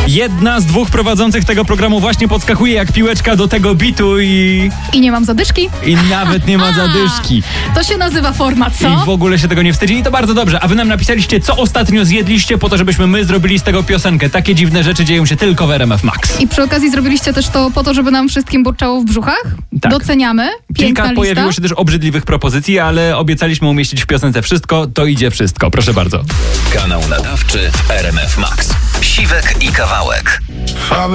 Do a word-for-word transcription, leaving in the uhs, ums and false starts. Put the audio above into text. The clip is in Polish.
Jedna z dwóch prowadzących tego programu właśnie podskakuje jak piłeczka do tego bitu i... I nie mam zadyszki? I nawet nie ma zadyszki. To się nazywa format, co? I w ogóle się tego nie wstydzi i to bardzo dobrze. A wy nam napisaliście, co ostatnio zjedliście po to, żebyśmy my zrobili z tego piosenkę. Takie dziwne rzeczy dzieją się tylko w R M F Max. I przy okazji zrobiliście też to po to, żeby nam wszystkim burczało w brzuchach? Tak. Doceniamy. Piękna Kilka lista. pojawiło się też obrzydliwych propozycji, ale obiecaliśmy umieścić w piosence wszystko, to idzie wszystko. Proszę bardzo. Kanał nadawczy w R M F Max. Siwek i Kawałek.